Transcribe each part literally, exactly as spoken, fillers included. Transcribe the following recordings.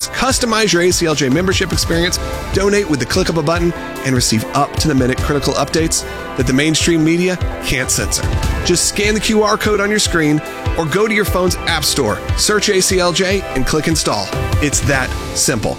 packages. Customize your A C L J membership experience, donate with the click of a button, and receive up-to-the-minute critical updates that the mainstream media can't censor. Just scan the Q R code on your screen or go to your phone's app store, search A C L J, and click install. It's that simple.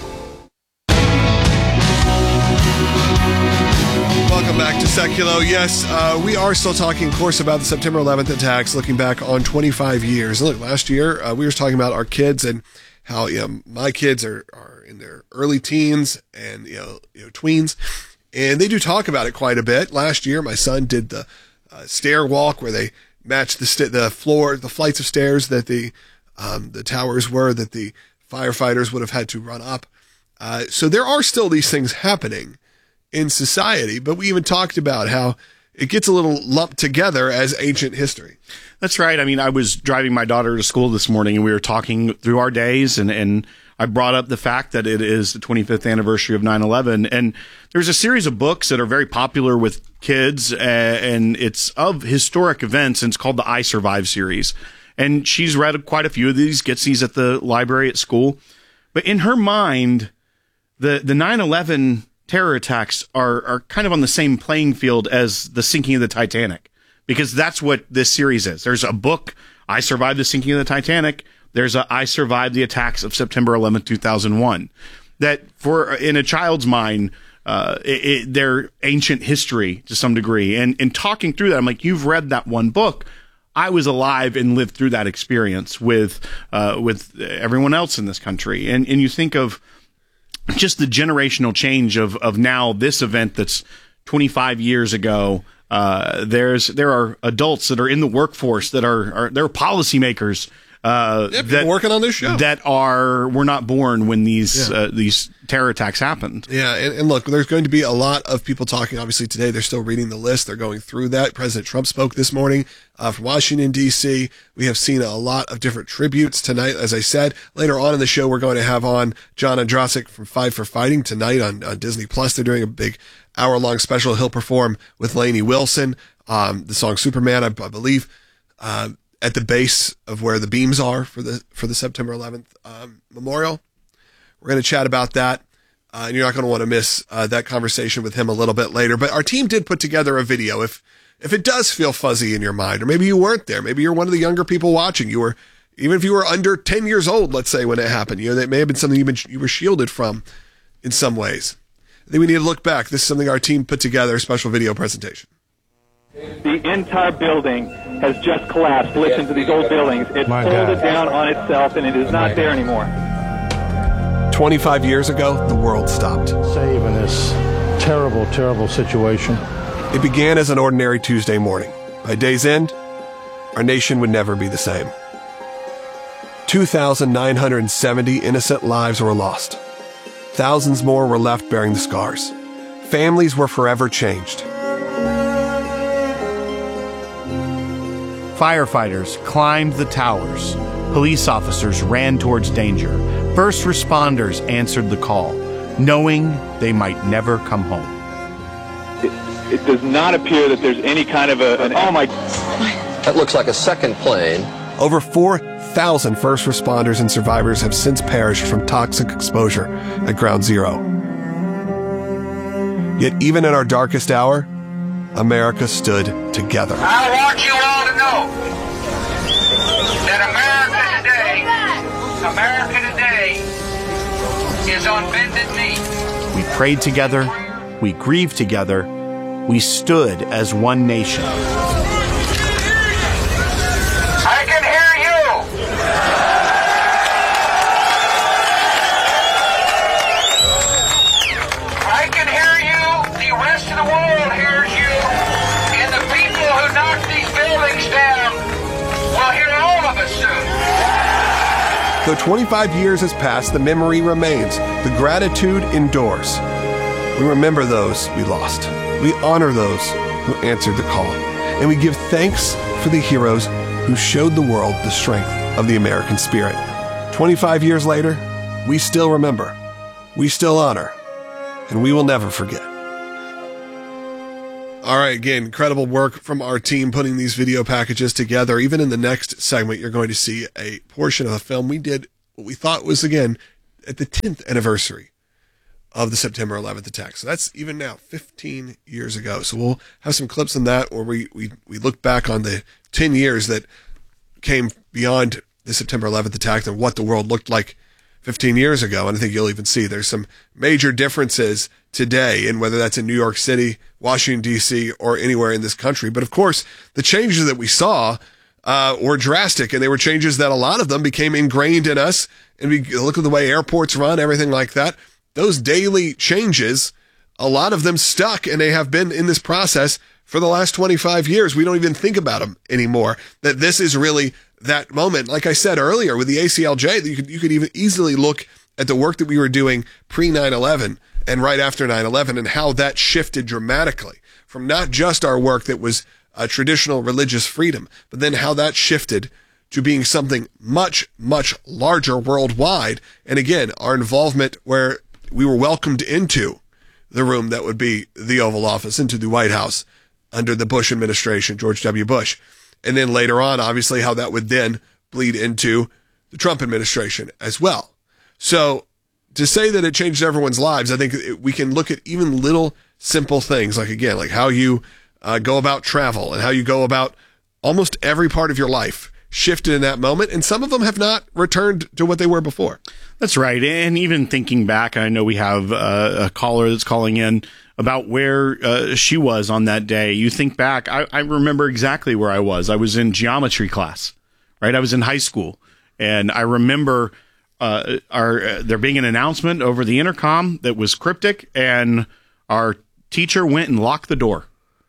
Welcome back to Seculo. Yes, uh, we are still talking, of course, about the September eleventh attacks, looking back on twenty-five years. Look, last year, uh, we were talking about our kids and how, you know, my kids are, are in their early teens and, you know, you know, tweens, and they do talk about it quite a bit. Last year, my son did the uh, stair walk where they matched the st- the floor, the flights of stairs that the um, the towers were that the firefighters would have had to run up. Uh, so there are still these things happening in society, but we even talked about how it gets a little lumped together as ancient history. That's right. I mean, I was driving my daughter to school this morning and we were talking through our days, and, and I brought up the fact that it is the twenty-fifth anniversary of nine eleven. And there's a series of books that are very popular with kids, uh, and it's of historic events, and it's called the I Survive series. And she's read quite a few of these, gets these at the library at school. But in her mind, the, the nine eleven terror attacks are, are kind of on the same playing field as the sinking of the Titanic, because that's what this series is. There's a book, I Survived the Sinking of the Titanic. There's a I Survived the Attacks of September eleventh, two thousand one. That for in a child's mind, uh, it, it, they're ancient history to some degree. And in talking through that, I'm like, you've read that one book. I was alive and lived through that experience with uh, with everyone else in this country. And and you think of just the generational change of, of now this event that's twenty-five years ago. Uh, there's, there are adults that are in the workforce that are, are there are policymakers, uh, yep, that working on this show that are, were not born when these, yeah. uh, these terror attacks happened. Yeah. And, and look, there's going to be a lot of people talking. Obviously today, they're still reading the list. They're going through that. President Trump spoke this morning, uh, from Washington, D C. We have seen a lot of different tributes tonight. As I said, later on in the show, we're going to have on John Andrasik from Five for Fighting tonight on, on Disney Plus. They're doing a big hour long special. He'll perform with Lainey Wilson, um, the song Superman, I, I believe, uh, at the base of where the beams are for the, for the September eleventh, um, memorial. We're going to chat about that. Uh, and you're not going to want to miss, uh, that conversation with him a little bit later, but our team did put together a video. If, if it does feel fuzzy in your mind, or maybe you weren't there, maybe you're one of the younger people watching, you were, even if you were under ten years old, let's say, when it happened, you know, that may have been something you've been, you were shielded from in some ways. I think we need to look back. This is something our team put together, a special video presentation. The entire building has just collapsed. Listen to these old buildings. It's folded down on itself, and it is not there anymore. twenty-five years ago, the world stopped. Save in this terrible, terrible situation. It began as an ordinary Tuesday morning. By day's end, our nation would never be the same. two thousand nine hundred seventy innocent lives were lost. Thousands more were left bearing the scars. Families were forever changed. Firefighters climbed the towers. Police officers ran towards danger. First responders answered the call, knowing they might never come home. It, it does not appear that there's any kind of a, an, oh my... That looks like a second plane. Over four thousand first responders and survivors have since perished from toxic exposure at Ground Zero. Yet even in our darkest hour, America stood together. I want you all to know that America today, America today is on bended knee. We prayed together, we grieved together, we stood as one nation. I can hear you. I can hear you. The rest of the world hears you. And the people who knocked these buildings down will hear all of us soon. Though twenty-five years has passed, the memory remains. The gratitude endures. We remember those we lost. We honor those who answered the call. And we give thanks for the heroes who showed the world the strength of the American spirit. twenty-five years later, we still remember, we still honor, and we will never forget. All right, again, incredible work from our team putting these video packages together. Even in the next segment, you're going to see a portion of a film we did what we thought was, again, at the tenth anniversary of the September eleventh attack. So that's even now fifteen years ago. So we'll have some clips on that where we, we, we look back on the ten years that came beyond the September eleventh attack and what the world looked like fifteen years ago. And I think you'll even see there's some major differences today in whether that's in New York City, Washington, D C, or anywhere in this country. But of course, the changes that we saw uh, were drastic, and they were changes that a lot of them became ingrained in us. And we look at the way airports run, everything like that. Those daily changes, a lot of them stuck, and they have been in this process for the last twenty-five years. We don't even think about them anymore, that this is really that moment. Like I said earlier with the A C L J, you could, you could even easily look at the work that we were doing pre nine eleven and right after nine eleven and how that shifted dramatically from not just our work that was uh, traditional religious freedom, but then how that shifted to being something much, much larger worldwide. And again, our involvement where we were welcomed into the room that would be the Oval Office, into the White House under the Bush administration, George W. Bush. And then later on, obviously, how that would then bleed into the Trump administration as well. So to say that it changed everyone's lives, I think we can look at even little simple things, like, again, like how you uh, go about travel and how you go about almost every part of your life shifted in that moment, and some of them have not returned to what they were before. That's right. And even thinking back, I know we have uh, a caller that's calling in about where uh, she was on that day. You think back, I, I remember exactly where I was. I was in geometry class, right? I was in high school, and I remember uh, our uh, there being an announcement over the intercom that was cryptic, and our teacher went and locked the door.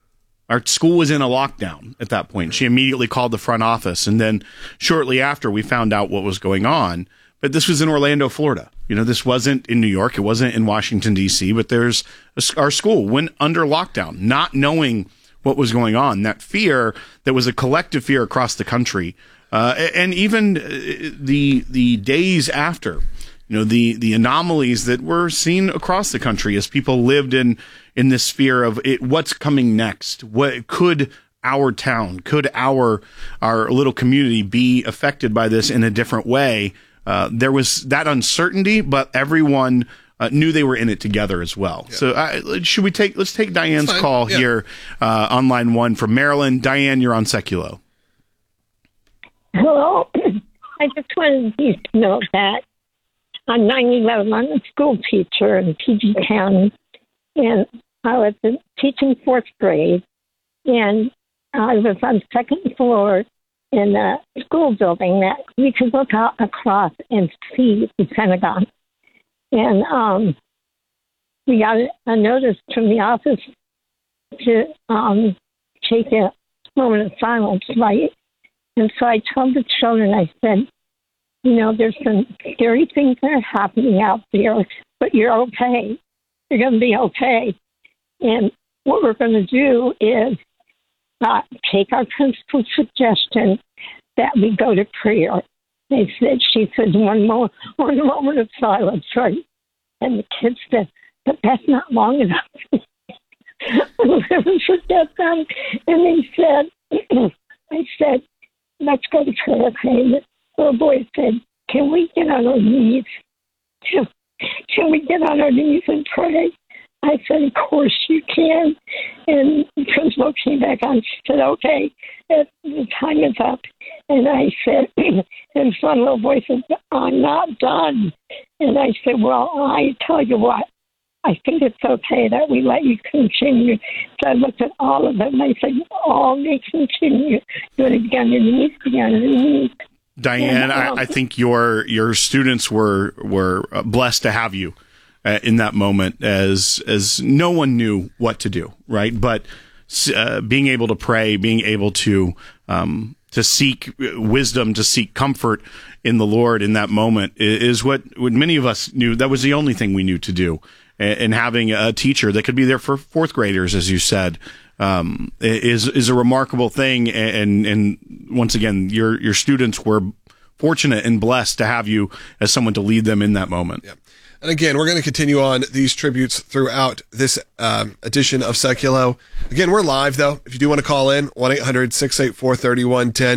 Our school was in a lockdown at that point. She immediately called the front office, and then shortly after, we found out what was going on. But this was in Orlando, Florida. You know, this wasn't in New York. It wasn't in Washington, D C, but there's a, our school went under lockdown, not knowing what was going on. That fear, that was a collective fear across the country. Uh, and even the the days after, you know, the, the anomalies that were seen across the country as people lived in, in this fear of it, what's coming next? What could our town, could our, our little community be affected by this in a different way? Uh, there was that uncertainty, but everyone uh, knew they were in it together as well. Yeah. So uh, should we take, let's take Diane's call yeah. here uh, on line one from Maryland. Diane, you're on Seculo. Hello. I just wanted you to know that on nine eleven, I'm a school teacher in P G County, and I was teaching fourth grade, and I was on the second floor in the school building that we could look out across and see the Pentagon. And um, we got a notice from the office to um, take a moment of silence, right? And so I told the children, I said, you know, there's some scary things that are happening out there, but you're okay. You're going to be okay. And what we're going to do is uh, take our principal's suggestion that we go to prayer. They said, she said, one more, one moment of silence, right? And the kids said, but that's not long enough. We'll never forget them. And they said, I said, let's go to prayer. Okay? The little boy said, can we get on our knees? Can, can we get on our knees and pray? I said, of course you can. And the principal came back on and said, okay, the time is up. And I said, and some little boy said, I'm not done. And I said, well, I tell you what, I think it's okay that we let you continue. So I looked at all of them, and I said, all may continue. Do it again, your knees, again, your knees. Diane, and, um, I, I think your your students were were blessed to have you uh, in that moment, as as no one knew what to do, right? But uh, being able to pray, being able to um, to seek wisdom, to seek comfort in the Lord in that moment is what, what many of us knew. That was the only thing we knew to do. And having a teacher that could be there for fourth graders, as you said, um, is is a remarkable thing. And and once again, your your students were fortunate and blessed to have you as someone to lead them in that moment. Yeah. And again, we're going to continue on these tributes throughout this um, edition of Seculo. Again, we're live, though. If you do want to call in, one eight hundred six eight four three one one zero.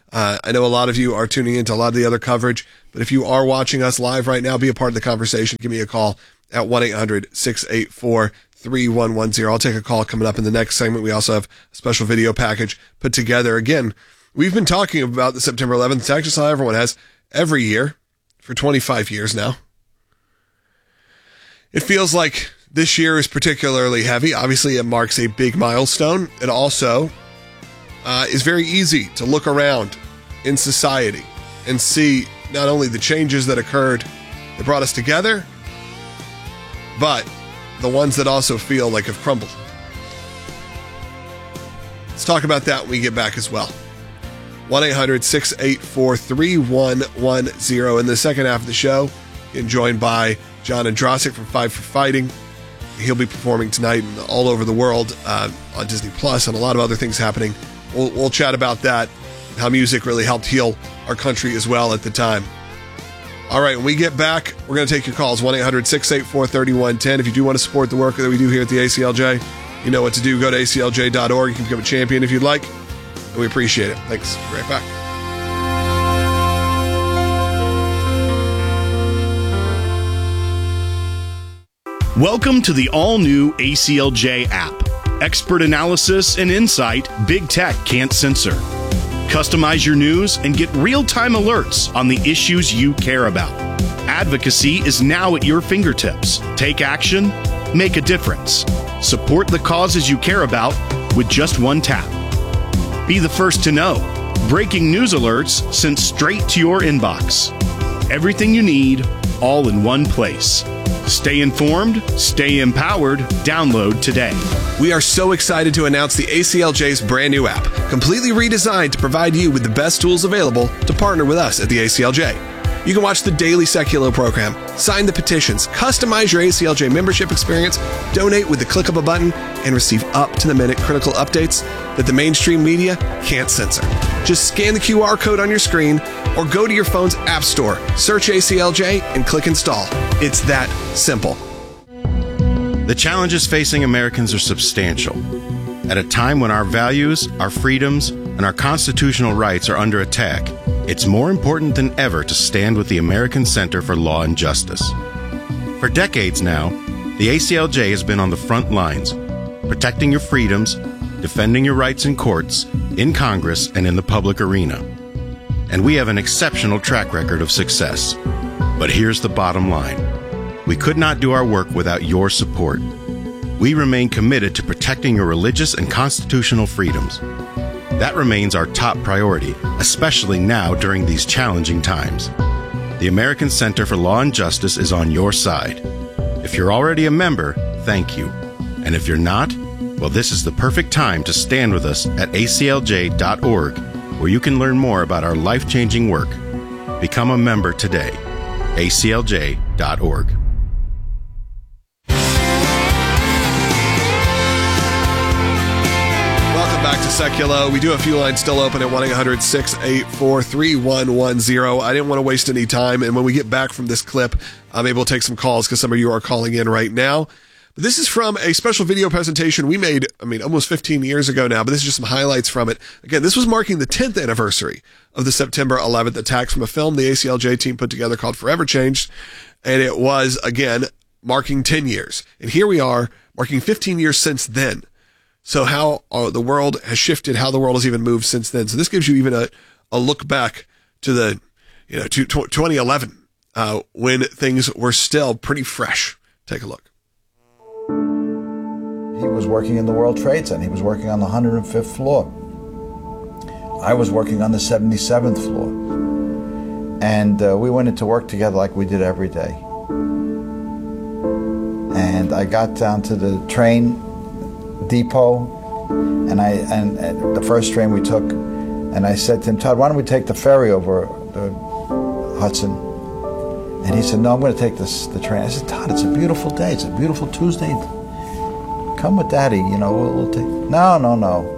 Uh, I know a lot of you are tuning into a lot of the other coverage, but if you are watching us live right now, be a part of the conversation. Give me a call at one eight hundred six eight four three one one zero. I'll take a call coming up in the next segment. We also have a special video package put together. Again, we've been talking about the September eleventh attack, just how everyone has every year for twenty-five years now. It feels like this year is particularly heavy. Obviously, it marks a big milestone. It also uh, is very easy to look around in society and see not only the changes that occurred that brought us together, but the ones that also feel like have crumbled. Let's talk about that when we get back as well. one eight hundred six eight four three one one zero. In the second half of the show, getting joined by John Andrasik from Five for Fighting. He'll be performing tonight and all over the world uh, on Disney Plus and a lot of other things happening. We'll, we'll chat about that, how music really helped heal our country as well at the time. All right, when we get back, we're going to take your calls, one eight hundred six eight four three one one zero. If you do want to support the work that we do here at the A C L J, you know what to do. Go to A C L J dot org. You can become a champion if you'd like, and we appreciate it. Thanks. Be right back. Welcome to the all-new A C L J app. Expert analysis and insight big tech can't censor. Customize your news and get real-time alerts on the issues you care about. Advocacy is now at your fingertips. Take action, make a difference. Support the causes you care about with just one tap. Be the first to know. Breaking news alerts sent straight to your inbox. Everything you need, all in one place. Stay informed, stay empowered, download today. We are so excited to announce the A C L J's brand new app, completely redesigned to provide you with the best tools available to partner with us at the A C L J. You can watch the daily Seculo program, sign the petitions, customize your A C L J membership experience, donate with the click of a button, and receive up-to-the-minute critical updates that the mainstream media can't censor. Just scan the Q R code on your screen or go to your phone's app store, search A C L J, and click install. It's that simple. The challenges facing Americans are substantial. At a time when our values, our freedoms, and our constitutional rights are under attack, it's more important than ever to stand with the American Center for Law and Justice. For decades now, the A C L J has been on the front lines, protecting your freedoms, defending your rights in courts, in Congress, and in the public arena. And we have an exceptional track record of success. But here's the bottom line. We could not do our work without your support. We remain committed to protecting your religious and constitutional freedoms. That remains our top priority, especially now during these challenging times. The American Center for Law and Justice is on your side. If you're already a member, thank you. And if you're not, well, this is the perfect time to stand with us at A C L J dot org, where you can learn more about our life-changing work. Become a member today. A C L J dot org. Back to Seculo. We do have a few lines still open at one eight hundred six eight four three one one zero. I didn't want to waste any time, and when we get back from this clip, I'm able to take some calls because some of you are calling in right now. But this is from a special video presentation we made, I mean, almost fifteen years ago now, but this is just some highlights from it. Again, this was marking the tenth anniversary of the September eleventh attacks, from a film the A C L J team put together called Forever Changed, and it was, again, marking ten years. And here we are, marking fifteen years since then. So how uh, the world has shifted, how the world has even moved since then. So this gives you even a, a look back to the, you know, to twenty eleven, uh, when things were still pretty fresh. Take a look. He was working in the World Trade Center. He was working on the one hundred fifth floor. I was working on the seventy-seventh floor. And uh, we went into work together like we did every day. And I got down to the train depot, and I and, and the first train we took, and I said to him, Todd, why don't we take the ferry over the Hudson? And he said, no, I'm going to take this the train. I said, Todd, it's a beautiful day. It's a beautiful Tuesday. Come with Daddy. You know, we'll, we'll take. No, no, no.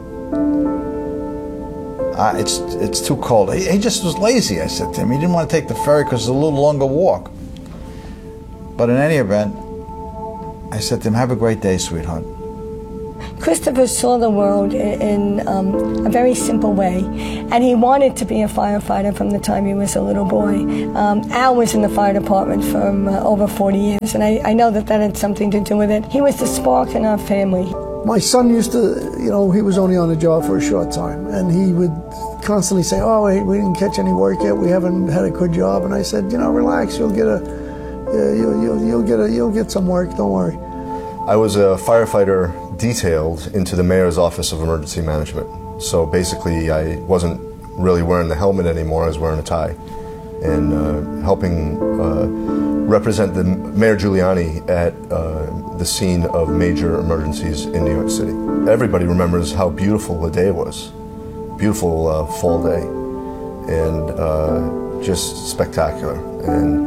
Uh, it's it's too cold. He, he just was lazy. I said to him, he didn't want to take the ferry because it's a little longer walk. But in any event, I said to him, have a great day, sweetheart. Christopher saw the world in, in um, a very simple way, and he wanted to be a firefighter from the time he was a little boy. Um, Al was in the fire department for um, uh, over forty years, and I, I know that that had something to do with it. He was the spark in our family. My son used to, you know, he was only on the job for a short time, and he would constantly say, oh, hey, we didn't catch any work yet, we haven't had a good job. And I said, you know, relax, you'll get a, uh, you'll, you'll, you'll get a, you'll get some work, don't worry. I was a firefighter detailed into the Mayor's Office of Emergency Management. So basically, I wasn't really wearing the helmet anymore, I was wearing a tie. And uh, helping uh, represent the Mayor Giuliani at uh, the scene of major emergencies in New York City. Everybody remembers how beautiful the day was. Beautiful uh, fall day. And uh, just spectacular. And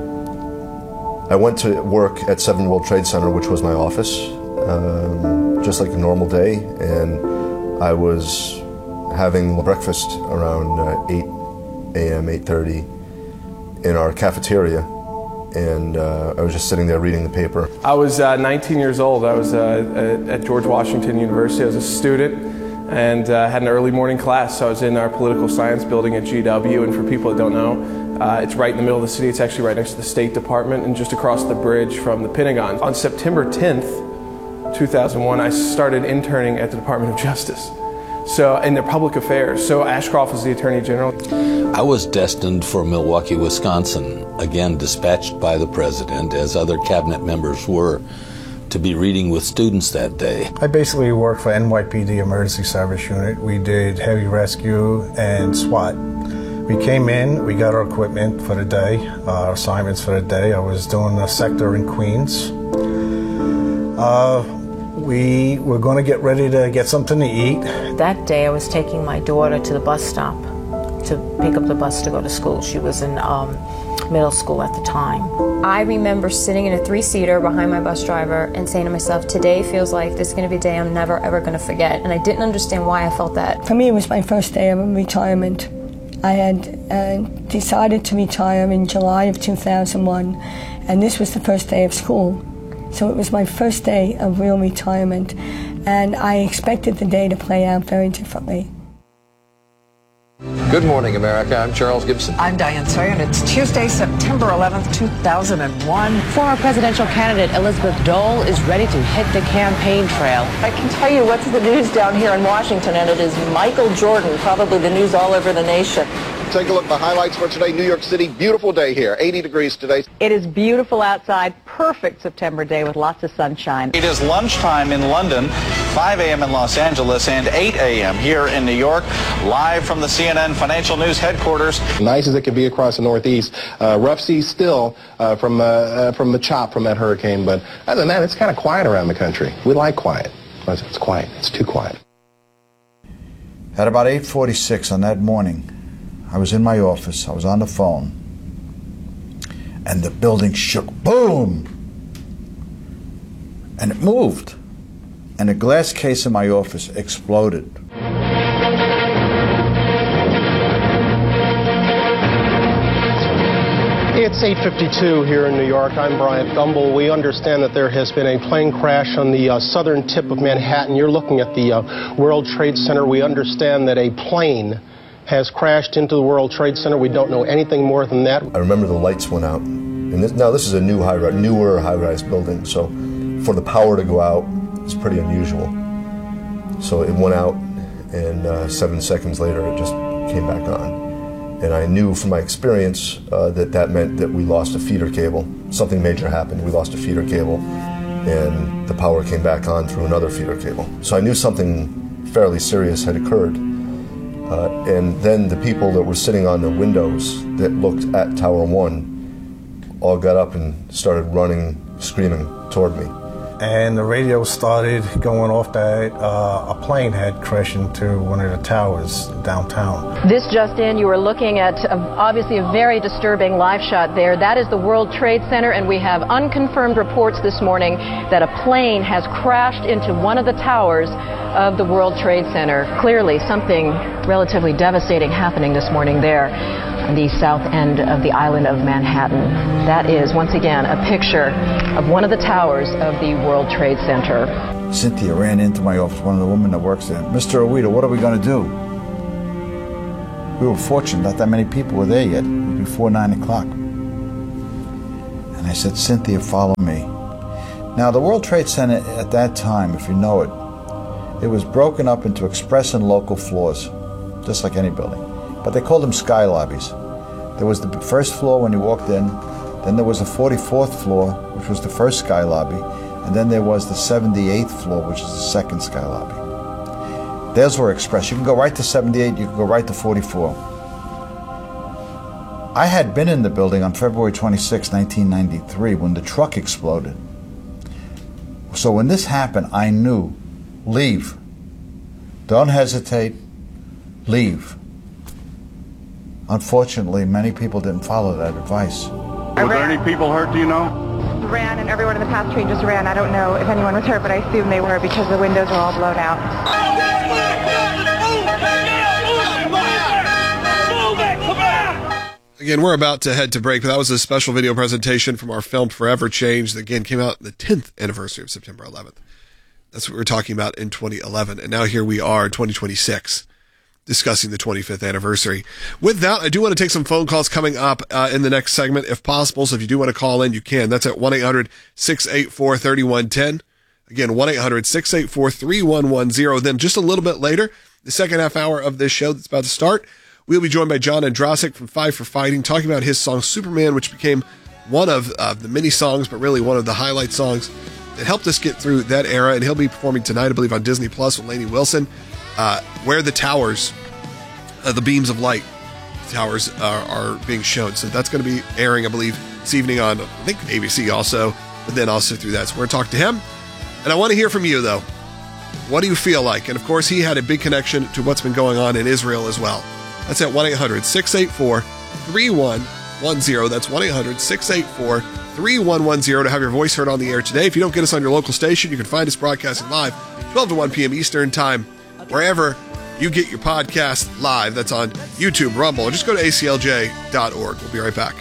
I went to work at Seven World Trade Center, which was my office, um, just like a normal day, and I was having breakfast around uh, eight a m, eight thirty in our cafeteria, and uh, I was just sitting there reading the paper. I was uh, nineteen years old. I was uh, at George Washington University. I was a student and uh, had an early morning class, so I was in our political science building at G W, and for people that don't know, Uh, it's right in the middle of the city. It's actually right next to the State Department and just across the bridge from the Pentagon. On September tenth, two thousand one, I started interning at the Department of Justice, so in their public affairs. So Ashcroft was the Attorney General. I was destined for Milwaukee, Wisconsin, again dispatched by the President, as other cabinet members were, to be reading with students that day. I basically worked for N Y P D Emergency Service Unit. We did heavy rescue and SWAT. We came in, we got our equipment for the day, uh, our assignments for the day. I was doing a sector in Queens. Uh, we were going to get ready to get something to eat. That day I was taking my daughter to the bus stop to pick up the bus to go to school. She was in um, middle school at the time. I remember sitting in a three-seater behind my bus driver and saying to myself, today feels like this is going to be a day I'm never ever going to forget. And I didn't understand why I felt that. For me, it was my first day of retirement. I had uh, decided to retire in July of two thousand one, and this was the first day of school. So it was my first day of real retirement, and I expected the day to play out very differently. Good morning, America. I'm Charles Gibson. I'm Diane Sawyer, and it's Tuesday, September eleventh, two thousand one. Former presidential candidate Elizabeth Dole is ready to hit the campaign trail. I can tell you what's the news down here in Washington, and it is Michael Jordan, probably the news all over the nation. Take a look at the highlights for today. New York City, beautiful day here, eighty degrees today. It is beautiful outside, perfect September day with lots of sunshine. It is lunchtime in London, five a m in Los Angeles, and eight a m here in New York, live from the C N N Financial News headquarters. Nice as it could be across the Northeast. Uh, rough seas still uh, from, uh, uh, from the chop from that hurricane, but other than that, it's kind of quiet around the country. We like quiet. It's quiet. It's too quiet. At about eight forty-six on that morning, I was in my office, I was on the phone, and the building shook, boom! And it moved, and the glass case in my office exploded. It's eight fifty-two here in New York. I'm Bryant Gumbel. We understand that there has been a plane crash on the uh, southern tip of Manhattan. You're looking at the uh, World Trade Center. We understand that a plane has crashed into the World Trade Center. We don't know anything more than that. I remember the lights went out. And this, now this is a new high, newer high-rise building, so for the power to go out is pretty unusual. So it went out, and uh, seven seconds later it just came back on. And I knew from my experience uh, that that meant that we lost a feeder cable. Something major happened. We lost a feeder cable, and the power came back on through another feeder cable. So I knew something fairly serious had occurred. Uh, and then the people that were sitting on the windows that looked at Tower One all got up and started running, screaming toward me. And the radio started going off that uh, a plane had crashed into one of the towers downtown. This just in, you are looking at a, obviously a very disturbing live shot there. That is the World Trade Center, and we have unconfirmed reports this morning that a plane has crashed into one of the towers of the World Trade Center. Clearly something relatively devastating happening this morning there on the south end of the island of Manhattan. That is, once again, a picture of one of the towers of the World Trade Center. Cynthia ran into my office, one of the women that works there. Mister Owita, what are we going to do? We were fortunate, not that many people were there yet. It was before nine o'clock. And I said, Cynthia, follow me. Now, the World Trade Center at that time, if you know it, it was broken up into express and local floors, just like any building. But they called them sky lobbies. There was the first floor when you walked in, then there was a forty-fourth floor, which was the first sky lobby, and then there was the seventy-eighth floor, which is the second sky lobby. Those were express. You can go right to seventy-eight, you can go right to forty-four. I had been in the building on February twenty-sixth, nineteen ninety-three, when the truck exploded. So when this happened, I knew, leave. Don't hesitate, leave. Unfortunately, many people didn't follow that advice. Were there any people hurt, do you know? Ran, and everyone in the path train just ran. I don't know if anyone was hurt, but I assume they were because the windows were all blown out. Again, we're about to head to break, but that was a special video presentation from our film Forever Change that, again, came out the tenth anniversary of September eleventh. That's what we were talking about in twenty eleven. And now here we are in twenty twenty-six discussing the twenty-fifth anniversary. With that, I do want to take some phone calls coming up uh, in the next segment, if possible. So if you do want to call in, you can. That's at one eight hundred six eight four three one one zero. Again, one eight hundred six eight four three one one zero. Then just a little bit later, the second half hour of this show that's about to start, we'll be joined by John Andrasik from Five for Fighting, talking about his song Superman, which became one of uh, the many songs, but really one of the highlight songs that helped us get through that era. And he'll be performing tonight, I believe, on Disney Plus with Lainey Wilson. Uh, where the towers, uh, the beams of light towers are, are being shown. So that's going to be airing, I believe, this evening on, I think, A B C also, but then also through that. So we're going to talk to him. And I want to hear from you, though. What do you feel like? And, of course, he had a big connection to what's been going on in Israel as well. That's at one eight hundred six eight four three one one zero. That's one eight hundred six eight four three one one zero to have your voice heard on the air today. If you don't get us on your local station, you can find us broadcasting live twelve to one p.m. Eastern Time, wherever you get your podcast live. That's on YouTube, Rumble, or just go to A C L J dot org. We'll be right back.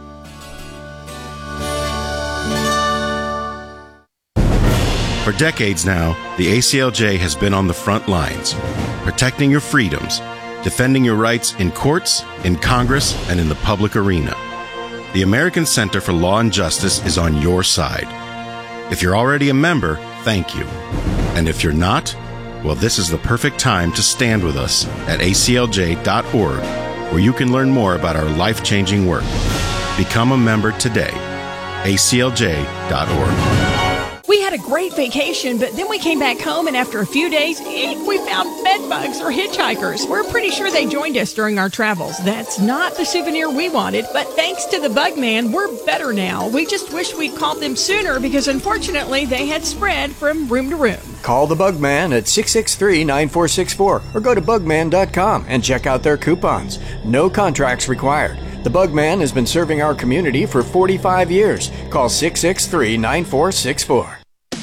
For decades now, the A C L J has been on the front lines, protecting your freedoms, defending your rights in courts, in Congress, and in the public arena. The American Center for Law and Justice is on your side. If you're already a member, thank you. And if you're not, well, this is the perfect time to stand with us at A C L J dot org, where you can learn more about our life-changing work. Become a member today. A C L J dot org. We had a great vacation, but then we came back home, and after a few days, we found bed bugs or hitchhikers. We're pretty sure they joined us during our travels. That's not the souvenir we wanted, but thanks to the Bug Man, we're better now. We just wish we'd called them sooner because, unfortunately, they had spread from room to room. Call the Bug Man at six six three, nine four six four or go to bug man dot com and check out their coupons. No contracts required. The Bug Man has been serving our community for forty-five years. Call six six three, nine four six four.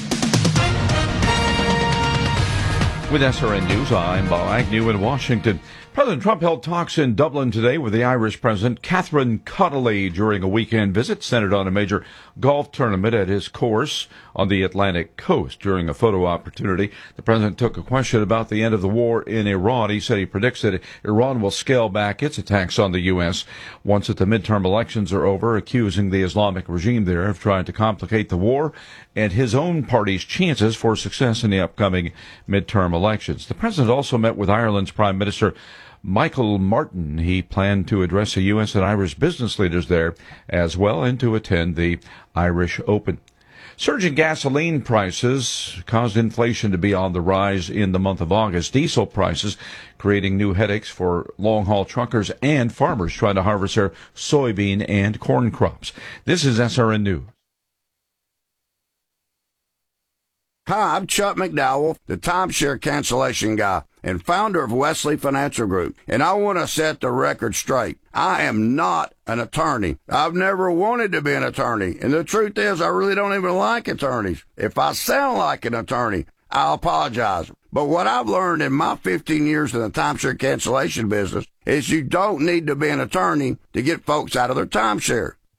With S R N News, I'm Bob Agnew in Washington. President Trump held talks in Dublin today with the Irish President Catherine Connolly during a weekend visit centered on a major golf tournament at his course on the Atlantic coast. During a photo opportunity, the president took a question about the end of the war in Iran. He said he predicts that Iran will scale back its attacks on the U S once that the midterm elections are over, accusing the Islamic regime there of trying to complicate the war and his own party's chances for success in the upcoming midterm elections. The president also met with Ireland's Prime Minister Michael Martin. He planned to address the U S and Irish business leaders there as well and to attend the Irish Open. Surging gasoline prices caused inflation to be on the rise in the month of August. Diesel prices creating new headaches for long-haul truckers and farmers trying to harvest their soybean and corn crops. This is S R N News. Hi, I'm Chuck McDowell, the timeshare cancellation guy and founder of Wesley Financial Group, and I want to set the record straight. I am not an attorney. I've never wanted to be an attorney, and the truth is I really don't even like attorneys. If I sound like an attorney, I apologize. But what I've learned in my fifteen years in the timeshare cancellation business is you don't need to be an attorney to get folks out of their timeshare.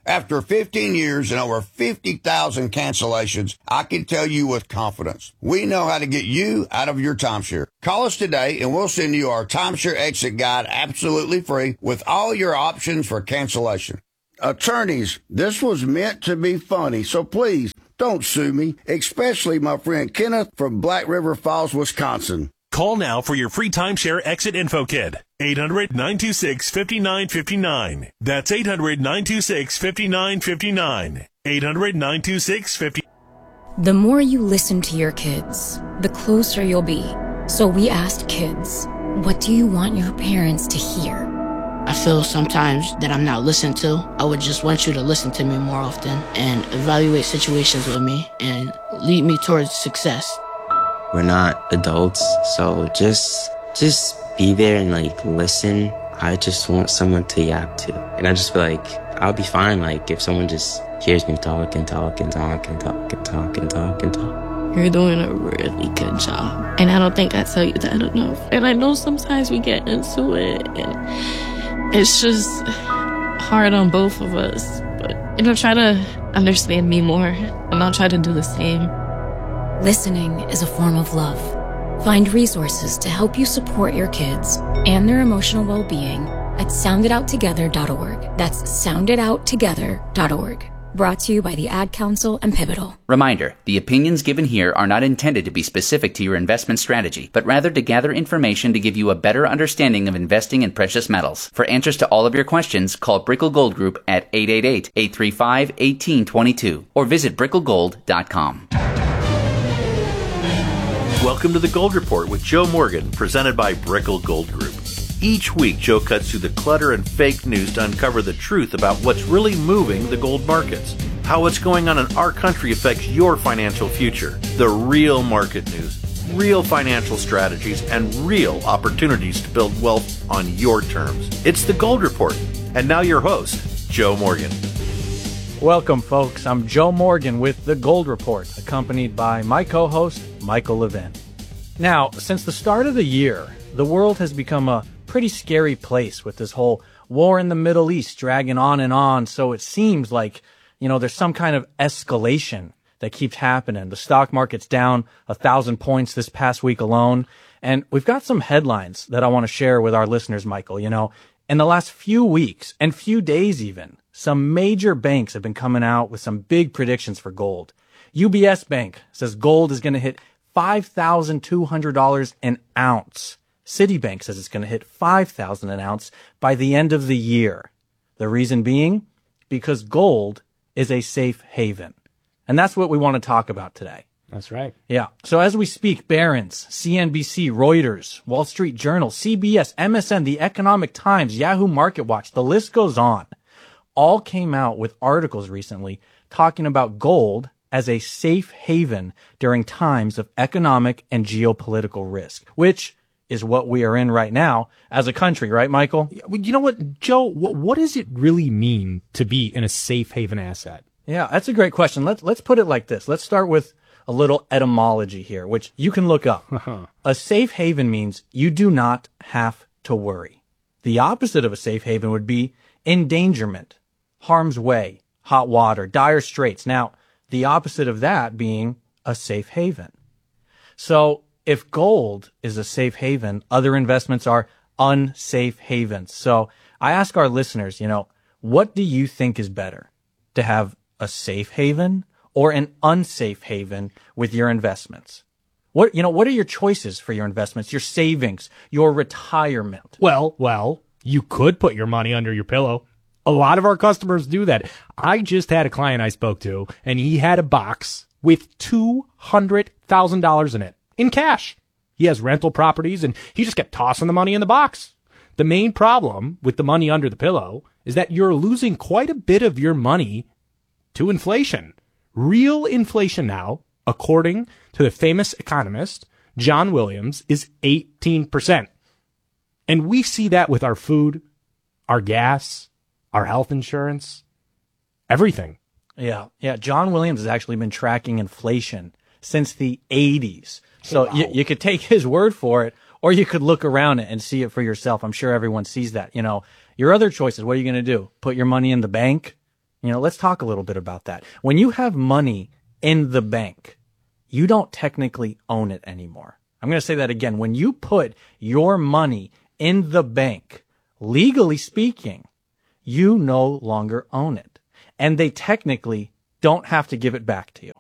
After fifteen years and over fifty thousand cancellations, I can tell you with confidence, we know how to get you out of your timeshare. Call us today and we'll send you our timeshare exit guide absolutely free with all your options for cancellation. Attorneys, this was meant to be funny, so please don't sue me, especially my friend Kenneth from Black River Falls, Wisconsin. Call now for your free timeshare exit info kit. eight hundred, nine two six, five nine five nine. That's eight hundred, nine two six, five nine five nine. eight hundred, nine two six, five nine five nine. The more you listen to your kids, the closer you'll be. So we asked kids, what do you want your parents to hear? I feel sometimes that I'm not listened to. I would just want you to listen to me more often and evaluate situations with me and lead me towards success. We're not adults, so just just be there and like listen. I just want someone to yap to. And I just feel like I'll be fine like if someone just hears me talk and talk and talk and talk and talk and talk and talk. You're doing a really good job. And I don't think I tell you that enough. And I know sometimes we get into it and it's just hard on both of us. But you know, try to understand me more and I'll try to do the same. Listening is a form of love. Find resources to help you support your kids and their emotional well-being at sound it out together dot org. That's sound it out together dot org. Brought to you by the Ad Council and Pivotal. Reminder, the opinions given here are not intended to be specific to your investment strategy, but rather to gather information to give you a better understanding of investing in precious metals. For answers to all of your questions, call Brickell Gold Group at eight eight eight, eight three five, one eight two two or visit brickell gold dot com. Welcome to the Gold Report with Joe Morgan, presented by Brickell Gold Group. Each week, Joe cuts through the clutter and fake news to uncover the truth about what's really moving the gold markets, how what's going on in our country affects your financial future, the real market news, real financial strategies, and real opportunities to build wealth on your terms. It's the Gold Report. And now your host, Joe Morgan. Welcome, folks. I'm Joe Morgan with The Gold Report, accompanied by my co-host, Michael Levin. Now, since the start of the year, the world has become a pretty scary place with this whole war in the Middle East dragging on and on, so it seems like, you know, there's some kind of escalation that keeps happening. The stock market's down a thousand points this past week alone, and we've got some headlines that I want to share with our listeners, Michael. You know, in the last few weeks, and few days even, some major banks have been coming out with some big predictions for gold. U B S Bank says gold is going to hit five thousand two hundred dollars an ounce. Citibank says it's going to hit five thousand dollars an ounce by the end of the year. The reason being, because gold is a safe haven. And that's what we want to talk about today. That's right. Yeah. So as we speak, Barron's, C N B C, Reuters, Wall Street Journal, C B S, M S N, The Economic Times, Yahoo MarketWatch, the list goes on, all came out with articles recently talking about gold as a safe haven during times of economic and geopolitical risk, which is what we are in right now as a country, right, Michael? You know what, Joe, what, what does it really mean to be in a safe haven asset? Yeah, that's a great question. Let's, let's put it like this. Let's start with a little etymology here, which you can look up. A safe haven means you do not have to worry. The opposite of a safe haven would be endangerment, harm's way, hot water, dire straits. Now, the opposite of that being a safe haven. So if gold is a safe haven, other investments are unsafe havens. So I ask our listeners, you know, what do you think is better? To have a safe haven or an unsafe haven with your investments? What, you know, what are your choices for your investments, your savings, your retirement? Well, well, you could put your money under your pillow. A lot of our customers do that. I just had a client I spoke to, and he had a box with two hundred thousand dollars in it, in cash. He has rental properties, and he just kept tossing the money in the box. The main problem with the money under the pillow is that you're losing quite a bit of your money to inflation. Real inflation now, according to the famous economist, John Williams, is eighteen percent. And we see that with our food, our gas, our health insurance, everything. Yeah. Yeah. John Williams has actually been tracking inflation since the eighties. So wow. you, you could take his word for it, or you could look around it and see it for yourself. I'm sure everyone sees that. You know, your other choices, what are you going to do? Put your money in the bank? You know, let's talk a little bit about that. When you have money in the bank, you don't technically own it anymore. I'm going to say that again. When you put your money in the bank, legally speaking, you no longer own it. And they technically don't have to give it back to you.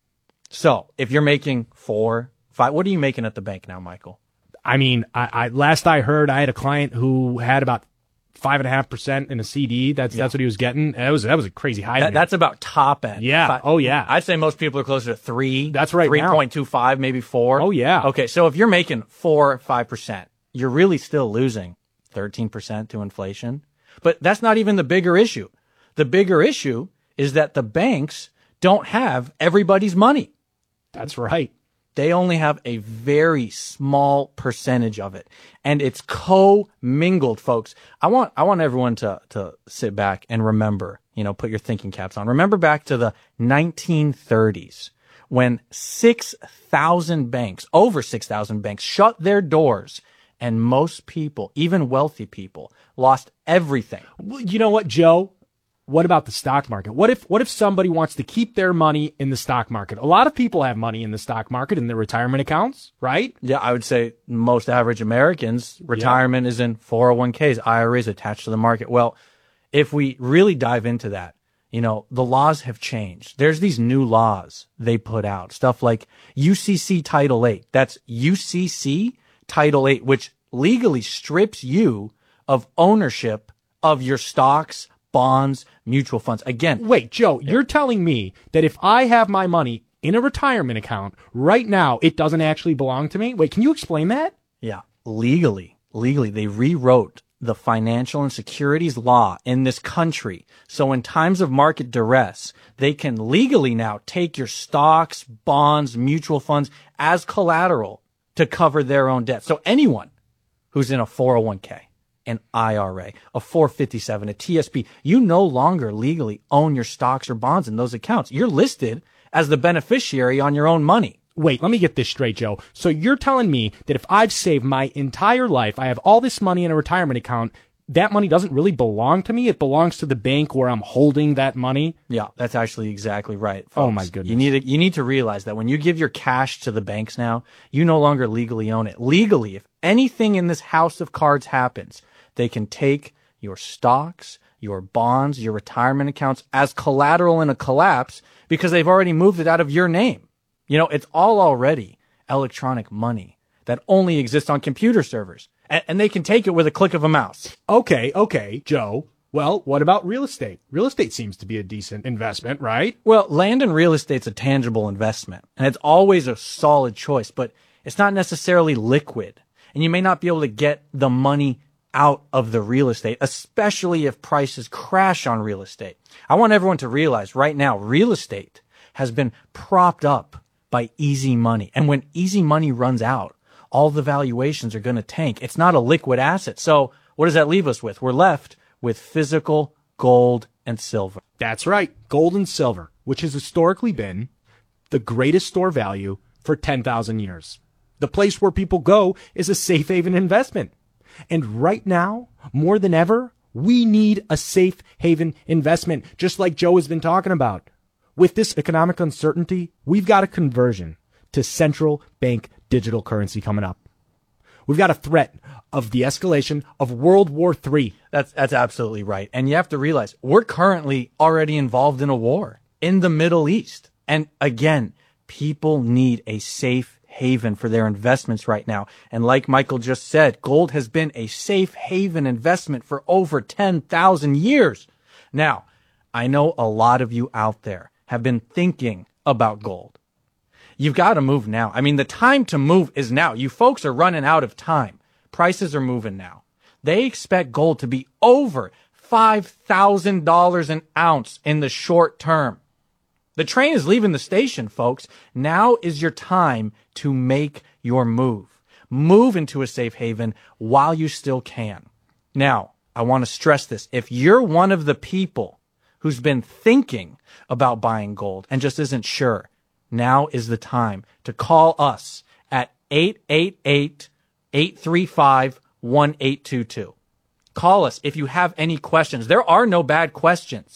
So if you're making four, five, what are you making at the bank now, Michael? I mean, I, I last I heard, I had a client who had about five and a half percent in a C D. That's yeah. that's what he was getting. That was that was a crazy high. That, that's about top end. Yeah. Five, oh yeah. I'd say most people are closer to three. That's right. Three point two five, maybe four. Oh yeah. Okay, so if you're making four, five percent, you're really still losing thirteen percent to inflation. But that's not even the bigger issue. The bigger issue is that the banks don't have everybody's money. That's right. They only have a very small percentage of it. And it's co-mingled, folks. I want, I want everyone to, to sit back and remember, you know, put your thinking caps on. Remember back to the nineteen thirties when six thousand banks, over six thousand banks shut their doors, and most people, even wealthy people, lost everything. Well, you know what, Joe? What about the stock market? What if what if somebody wants to keep their money in the stock market? A lot of people have money in the stock market in their retirement accounts, right? Yeah, I would say most average Americans' retirement yeah. is in four oh one k's, I R As attached to the market. Well, if we really dive into that, you know, the laws have changed. There's these new laws they put out, stuff like U C C Title eight. That's U C C Title eight, which legally strips you of ownership of your stocks, bonds, mutual funds. Again, wait, Joe, you're telling me that if I have my money in a retirement account right now, it doesn't actually belong to me? Wait, can you explain that? Yeah, legally, legally, they rewrote the financial and securities law in this country. So in times of market duress, they can legally now take your stocks, bonds, mutual funds as collateral to cover their own debt. So anyone who's in a four oh one k, an I R A, a four fifty-seven, a T S P, you no longer legally own your stocks or bonds in those accounts. You're listed as the beneficiary on your own money. Wait, let me get this straight, Joe. So you're telling me that if I've saved my entire life, I have all this money in a retirement account, that money doesn't really belong to me? It belongs to the bank where I'm holding that money? Yeah, that's actually exactly right, folks. Oh my goodness. You need to, you need to realize that when you give your cash to the banks now, you no longer legally own it. Legally, if anything in this house of cards happens, they can take your stocks, your bonds, your retirement accounts as collateral in a collapse because they've already moved it out of your name. You know, it's all already electronic money that only exists on computer servers, and, and they can take it with a click of a mouse. Okay, okay, Joe. Well, what about real estate? Real estate seems to be a decent investment, right? Well, land and real estate's a tangible investment, and it's always a solid choice, but it's not necessarily liquid, and you may not be able to get the money out of the real estate, especially if prices crash on real estate. I want everyone to realize right now, real estate has been propped up by easy money. And when easy money runs out, all the valuations are going to tank. It's not a liquid asset. So what does that leave us with? We're left with physical gold and silver. That's right. Gold and silver, which has historically been the greatest store value for ten thousand years. The place where people go is a safe haven investment. And right now, more than ever, we need a safe haven investment, just like Joe has been talking about. With this economic uncertainty, we've got a conversion to central bank digital currency coming up. We've got a threat of the escalation of World War Three. That's, that's absolutely right. And you have to realize we're currently already involved in a war in the Middle East. And again, people need a safe haven for their investments right now. And like Michael just said, gold has been a safe haven investment for over ten thousand years. Now, I know a lot of you out there have been thinking about gold. You've got to move now. I mean, the time to move is now. You folks are running out of time. Prices are moving now. They expect gold to be over five thousand dollars an ounce in the short term. The train is leaving the station, folks. Now is your time to make your move. Move into a safe haven while you still can. Now, I want to stress this. If you're one of the people who's been thinking about buying gold and just isn't sure, now is the time to call us at eight eight eight, eight three five, one eight two two. Call us if you have any questions. There are no bad questions.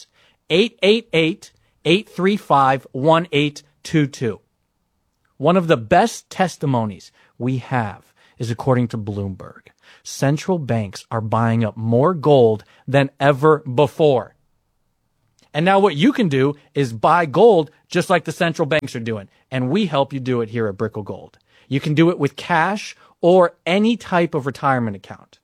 eight eight eight, eight three five, one eight two two. One of the best testimonies we have is according to Bloomberg. Central banks are buying up more gold than ever before. And now what you can do is buy gold just like the central banks are doing. And we help you do it here at Brickell Gold. You can do it with cash or any type of retirement account.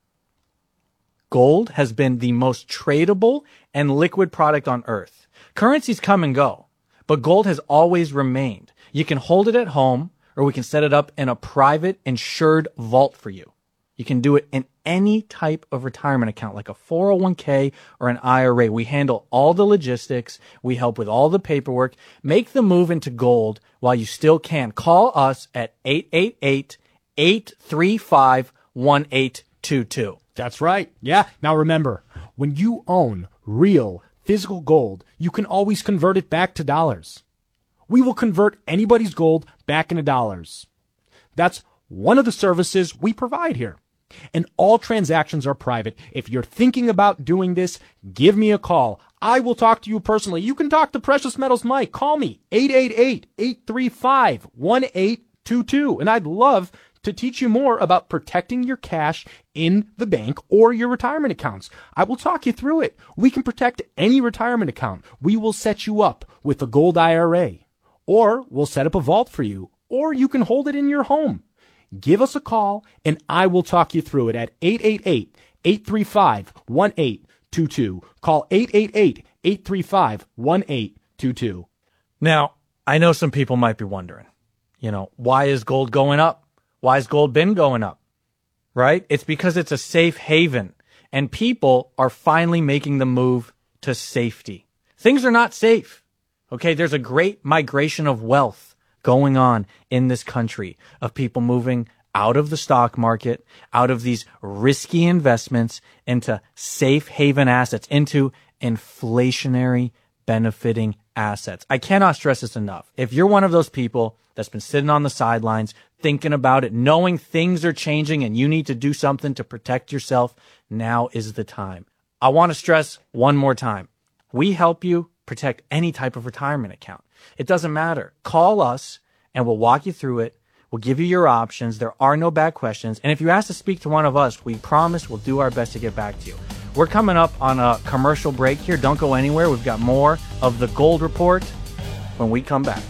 Gold has been the most tradable and liquid product on earth. Currencies come and go, but gold has always remained. You can hold it at home, or we can set it up in a private insured vault for you. You can do it in any type of retirement account, like a four oh one k or an I R A. We handle all the logistics. We help with all the paperwork. Make the move into gold while you still can. Call us at eight eight eight, eight three five, one eight two two. That's right. Yeah. Now remember, when you own real physical gold, you can always convert it back to dollars. We will convert anybody's gold back into dollars. That's one of the services we provide here. And all transactions are private. If you're thinking about doing this, give me a call. I will talk to you personally. You can talk to Precious Metals Mike. Call me, eight eight eight, eight three five, one eight two two. And I'd love to teach you more about protecting your cash in the bank or your retirement accounts. I will talk you through it. We can protect any retirement account. We will set you up with a gold I R A, or we'll set up a vault for you, or you can hold it in your home. Give us a call and I will talk you through it at eight eight eight, eight three five, one eight two two. Call eight eight eight, eight three five, one eight two two. Now, I know some people might be wondering, you know, why is gold going up? Why has gold been going up? Right? It's because it's a safe haven and people are finally making the move to safety. Things are not safe. Okay, there's a great migration of wealth going on in this country, of people moving out of the stock market, out of these risky investments into safe haven assets, into inflationary benefiting assets. I cannot stress this enough. If you're one of those people that's been sitting on the sidelines, thinking about it, knowing things are changing and you need to do something to protect yourself, now is the time. I want to stress one more time. We help you protect any type of retirement account. It doesn't matter. Call us and we'll walk you through it. We'll give you your options. There are no bad questions. And if you ask to speak to one of us, we promise we'll do our best to get back to you. We're coming up on a commercial break here. Don't go anywhere. We've got more of the Gold Report when we come back.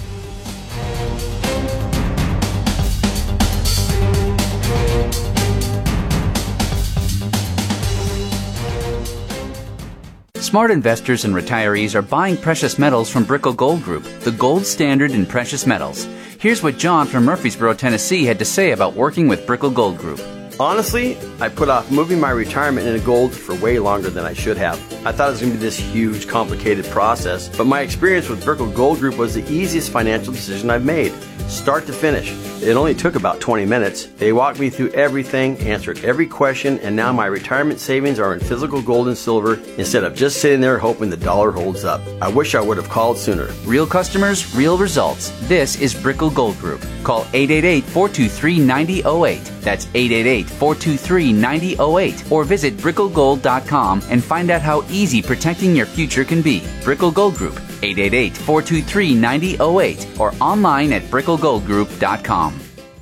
Smart investors and retirees are buying precious metals from Brickell Gold Group, the gold standard in precious metals. Here's what John from Murfreesboro, Tennessee had to say about working with Brickell Gold Group. Honestly, I put off moving my retirement into gold for way longer than I should have. I thought it was going to be this huge, complicated process, but my experience with Brickell Gold Group was the easiest financial decision I've made, start to finish. It only took about twenty minutes. They walked me through everything, answered every question, and now my retirement savings are in physical gold and silver instead of just sitting there hoping the dollar holds up. I wish I would have called sooner. Real customers, real results. This is Brickell Gold Group. Call eight eight eight, four two three, nine zero zero eight. That's eight eight eight, four two three, nine zero zero eight. Or visit brickell gold dot com and find out how easy protecting your future can be. Brickell Gold Group, eight eight eight, four two three, nine zero zero eight, or online at brickell gold group dot com.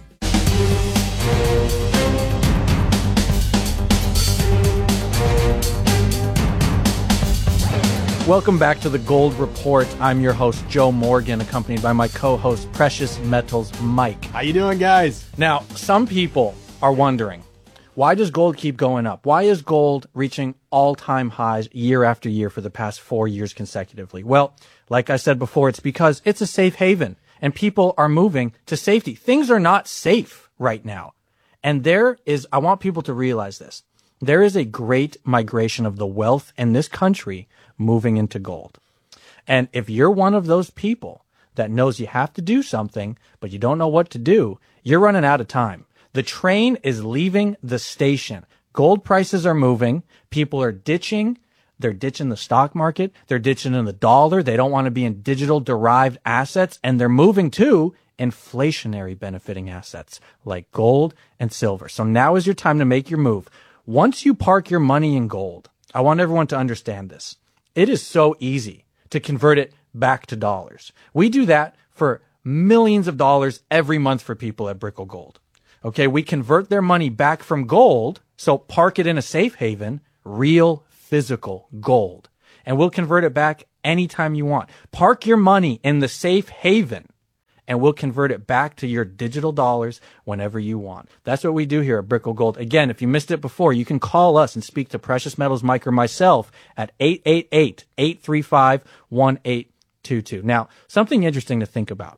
Welcome back to the Gold Report. I'm your host, Joe Morgan, accompanied by my co-host, Precious Metals Mike. How you doing, guys? Now, some people are wondering, why does gold keep going up? Why is gold reaching all-time highs year after year for the past four years consecutively? Well, like I said before, it's because it's a safe haven, and people are moving to safety. Things are not safe right now. And there is, I want people to realize this, there is a great migration of the wealth in this country moving into gold. And if you're one of those people that knows you have to do something, but you don't know what to do, you're running out of time. The train is leaving the station. Gold prices are moving. People are ditching. They're ditching the stock market. They're ditching in the dollar. They don't want to be in digital derived assets. And they're moving to inflationary benefiting assets like gold and silver. So now is your time to make your move. Once you park your money in gold, I want everyone to understand this. It is so easy to convert it back to dollars. We do that for millions of dollars every month for people at Brickell Gold. Okay, we convert their money back from gold, so park it in a safe haven, real physical gold, and we'll convert it back anytime you want. Park your money in the safe haven, and we'll convert it back to your digital dollars whenever you want. That's what we do here at Brickell Gold. Again, if you missed it before, you can call us and speak to Precious Metals Mike or myself at eight eight eight, eight three five, one eight two two. Now, something interesting to think about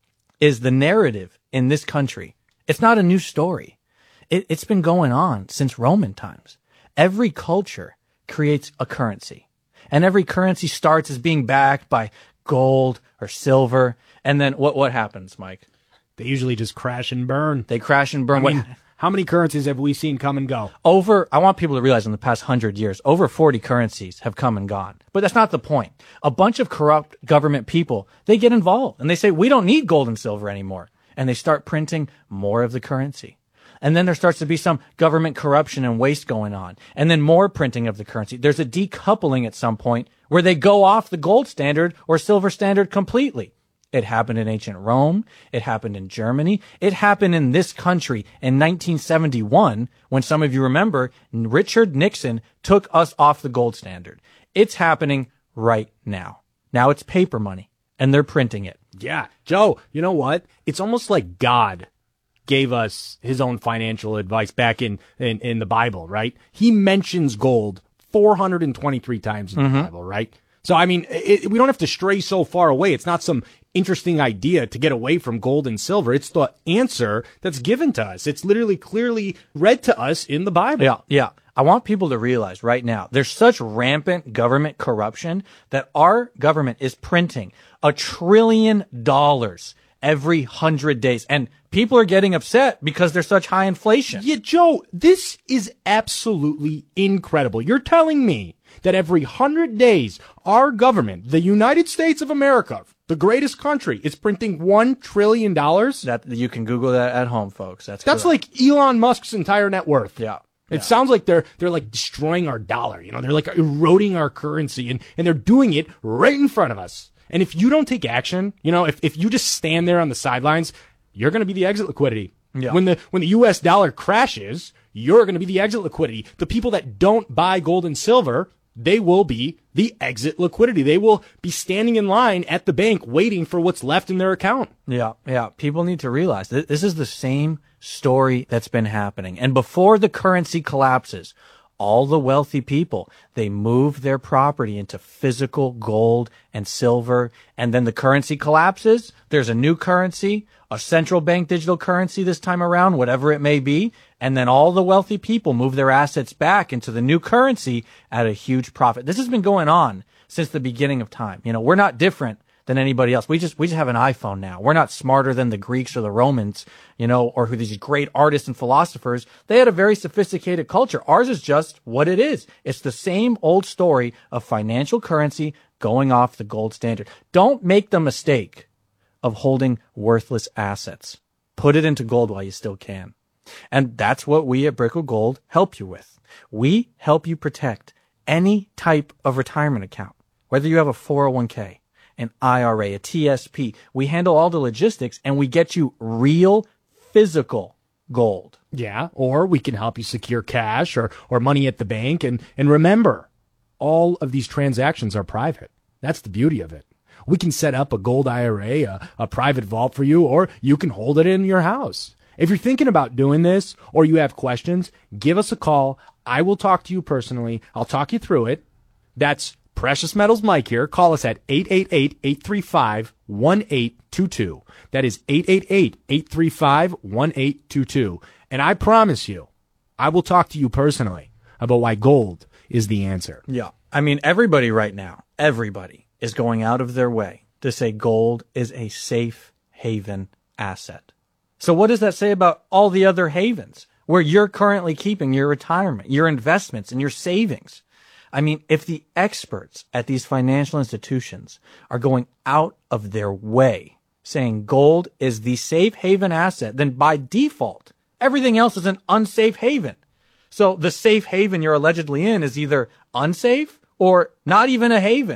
is the narrative in this country. It's not a new story. It, it's been going on since Roman times. Every culture creates a currency, and every currency starts as being backed by gold or silver. And then what, what happens, Mike? They usually just crash and burn. They crash and burn. I mean, how many currencies have we seen come and go? Over, I want people to realize in the past hundred years, over forty currencies have come and gone. But that's not the point. A bunch of corrupt government people, they get involved and they say, we don't need gold and silver anymore. And they start printing more of the currency. And then there starts to be some government corruption and waste going on. And then more printing of the currency. There's a decoupling at some point where they go off the gold standard or silver standard completely. It happened in ancient Rome. It happened in Germany. It happened in this country in nineteen seventy-one when, some of you remember, Richard Nixon took us off the gold standard. It's happening right now. Now it's paper money, and they're printing it. Yeah. Joe, you know what? It's almost like God gave us his own financial advice back in, in, in the Bible, right? He mentions gold four hundred twenty-three times in Mm-hmm. the Bible, right? So, I mean, it, we don't have to stray so far away. It's not some interesting idea to get away from gold and silver. It's the answer that's given to us. It's literally clearly read to us in the Bible. Yeah, yeah. I want people to realize right now, there's such rampant government corruption that our government is printing a trillion dollars every hundred days. And people are getting upset because there's such high inflation. Yeah, Joe, this is absolutely incredible. You're telling me that every hundred days, our government, the United States of America, the greatest country, is printing one trillion dollars? That, you can Google that at home, folks. That's That's correct. like Elon Musk's entire net worth. Yeah. It Yeah. sounds like they're they're like destroying our dollar. You know, they're like eroding our currency, and, and they're doing it right in front of us. And if you don't take action, you know, if, if you just stand there on the sidelines, you're going to be the exit liquidity. Yeah. When the when the U S dollar crashes, you're going to be the exit liquidity. The people that don't buy gold and silver, they will be the exit liquidity. They will be standing in line at the bank waiting for what's left in their account. Yeah, yeah. People need to realize that this is the same story that's been happening. And before the currency collapses, all the wealthy people, they move their property into physical gold and silver. And then the currency collapses. There's a new currency, a central bank digital currency this time around, whatever it may be. And then all the wealthy people move their assets back into the new currency at a huge profit. This has been going on since the beginning of time. You know, we're not different than anybody else. We just, we just have an iPhone now. We're not smarter than the Greeks or the Romans, you know, or who these great artists and philosophers. They had a very sophisticated culture. Ours is just what it is. It's the same old story of financial currency going off the gold standard. Don't make the mistake of holding worthless assets. Put it into gold while you still can. And that's what we at Brickell Gold help you with. We help you protect any type of retirement account, whether you have a four oh one k, an I R A, a T S P. We handle all the logistics and we get you real physical gold. Yeah, or we can help you secure cash or, or money at the bank. And, and remember, all of these transactions are private. That's the beauty of it. We can set up a gold I R A, a, a private vault for you, or you can hold it in your house. If you're thinking about doing this or you have questions, give us a call. I will talk to you personally. I'll talk you through it. That's Precious Metals Mike here. Call us at eight eight eight, eight three five, one eight two two. That is eight eight eight, eight three five, one eight two two. And I promise you, I will talk to you personally about why gold is the answer. Yeah. I mean, everybody right now, everybody is going out of their way to say gold is a safe haven asset. So what does that say about all the other havens where you're currently keeping your retirement, your investments, and your savings? I mean, if the experts at these financial institutions are going out of their way saying gold is the safe haven asset, then by default, everything else is an unsafe haven. So the safe haven you're allegedly in is either unsafe or not even a haven.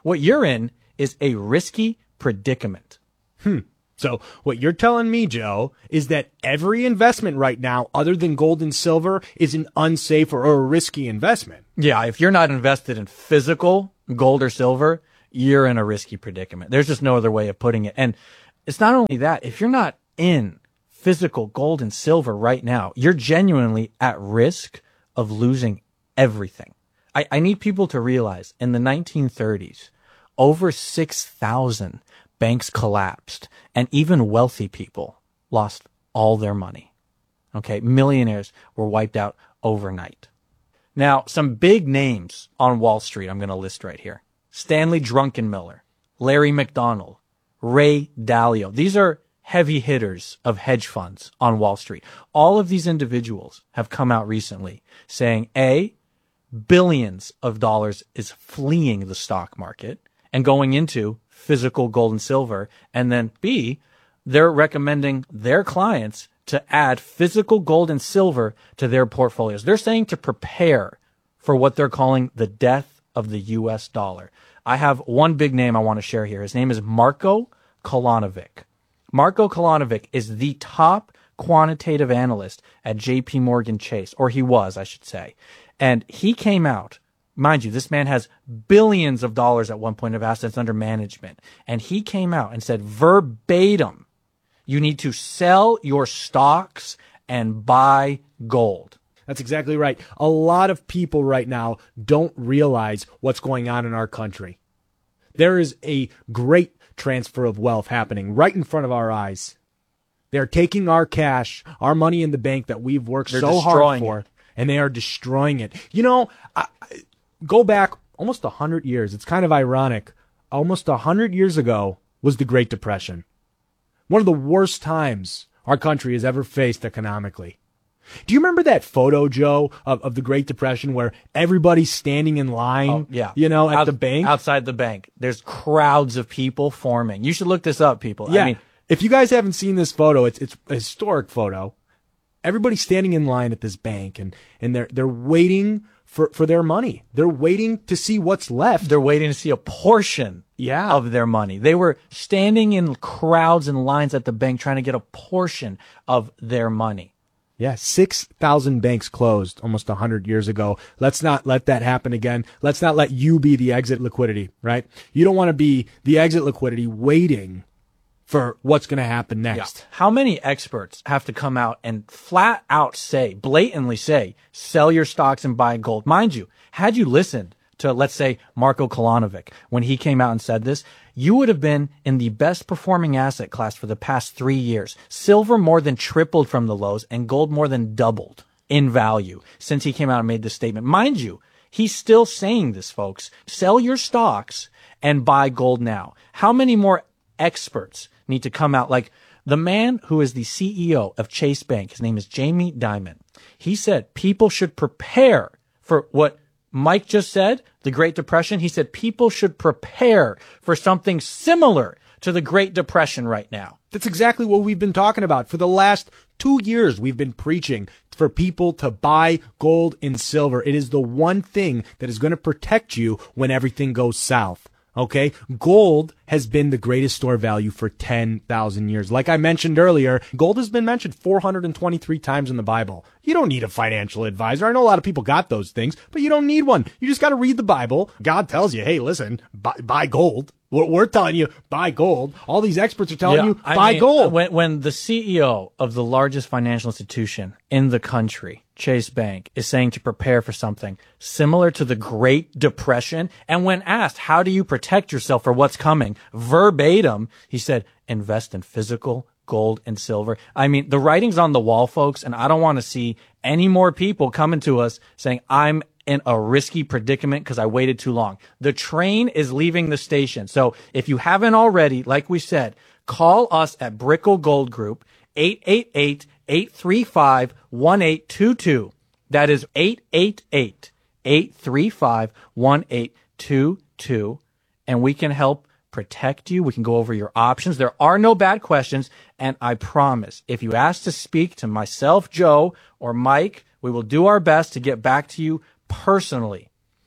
What you're in is a risky predicament. Hmm. So what you're telling me, Joe, is that every investment right now, other than gold and silver, is an unsafe or a risky investment. Yeah, if you're not invested in physical gold or silver, you're in a risky predicament. There's just no other way of putting it. And it's not only that, if you're not in physical gold and silver right now, you're genuinely at risk of losing everything. I, I need people to realize in the nineteen thirties, over six thousand banks collapsed, and even wealthy people lost all their money. Okay, millionaires were wiped out overnight. Now, some big names on Wall Street I'm going to list right here. Stanley Druckenmiller, Larry McDonald, Ray Dalio. These are heavy hitters of hedge funds on Wall Street. All of these individuals have come out recently saying, A, billions of dollars is fleeing the stock market and going into physical gold and silver. And then B, they're recommending their clients to add physical gold and silver to their portfolios. They're saying to prepare for what they're calling the death of the U S dollar. I have one big name I want to share here. His name is Marko Kolanovic. Marko Kolanovic is the top quantitative analyst at J P Morgan Chase, or he was, I should say. And he came out, mind you, this man has billions of dollars at one point of assets under management. And he came out and said verbatim, you need to sell your stocks and buy gold. That's exactly right. A lot of people right now don't realize what's going on in our country. There is a great transfer of wealth happening right in front of our eyes. They're taking our cash, our money in the bank that we've worked They're so hard destroying for, it. and they are destroying it. You know, I, I- go back almost a hundred years. It's kind of ironic. Almost a hundred years ago was the Great Depression. One of the worst times our country has ever faced economically. Do you remember that photo, Joe, of, of the Great Depression where everybody's standing in line, Oh, yeah. you know, at Out- the bank? Outside the bank. There's crowds of people forming. You should look this up, people. Yeah. I mean, if you guys haven't seen this photo, it's it's a historic photo. Everybody's standing in line at this bank and, and they're they're waiting for, for their money. They're waiting to see what's left. they're waiting to see a portion Yeah. of their money. They were standing in crowds and lines at the bank trying to get a portion of their money. Yeah, six thousand banks closed almost one hundred years ago. Let's not let that happen again. Let's not let you be the exit liquidity, right? You don't want to be the exit liquidity waiting for what's going to happen next. Yeah. How many experts have to come out and flat out say, blatantly say, sell your stocks and buy gold? Mind you, had you listened to, let's say, Marko Kolanovic, when he came out and said this, you would have been in the best performing asset class for the past three years. Silver more than tripled from the lows and gold more than doubled in value since he came out and made this statement. Mind you, he's still saying this, folks. Sell your stocks and buy gold now. How many more experts need to come out? Like the man who is the C E O of Chase Bank, his name is Jamie Dimon. He said people should prepare for what Mike just said, the Great Depression. He said people should prepare for something similar to the Great Depression right now. That's exactly what we've been talking about. For the last two years, we've been preaching for people to buy gold and silver. It is the one thing that is going to protect you when everything goes south. Okay, gold has been the greatest store value for ten thousand years. Like I mentioned earlier, gold has been mentioned four hundred twenty-three times in the Bible. You don't need a financial advisor. I know a lot of people got those things, but you don't need one. You just got to read the Bible. God tells you, hey, listen, buy, buy gold. We're, we're telling you, buy gold. All these experts are telling Yeah, you, I buy mean, gold. When, when the C E O of the largest financial institution in the country, Chase Bank, is saying to prepare for something similar to the Great Depression, and when asked, how do you protect yourself for what's coming, verbatim, he said, invest in physical gold and silver. I mean, the writing's on the wall, folks, and I don't want to see any more people coming to us saying, I'm in a risky predicament because I waited too long. The train is leaving the station. So if you haven't already, like we said, call us at Brickell Gold Group, eight eight eight, eight three five, one eight two two. That is eight eight eight, eight three five, one eight two two. And we can help protect you. We can go over your options. There are no bad questions. And I promise, if you ask to speak to myself, Joe, or Mike, we will do our best to get back to you personally.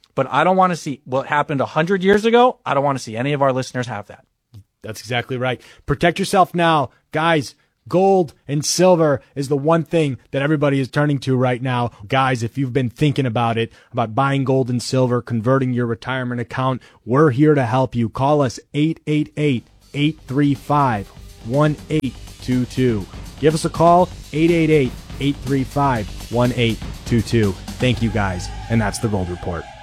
But I don't want to see what happened one hundred years ago. I don't want to see any of our listeners have that. That's exactly right. Protect yourself now. Guys, gold and silver is the one thing that everybody is turning to right now. Guys, if you've been thinking about it, about buying gold and silver, converting your retirement account, we're here to help you. Call us eight eight eight, eight three five, one eight two two. Give us a call, eight eight eight, eight three five, one eight two two. Thank you, guys. And that's the Gold Report.